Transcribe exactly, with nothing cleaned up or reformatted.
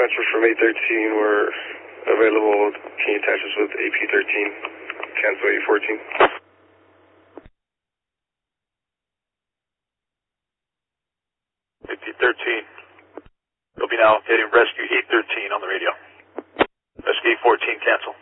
dispatcher from A thirteen, we're available. Can you attach us with A P thirteen? Cancel A fourteen. A P thirteen. Copy now. Heading rescue eight thirteen on the radio. Rescue eight fourteen, cancel.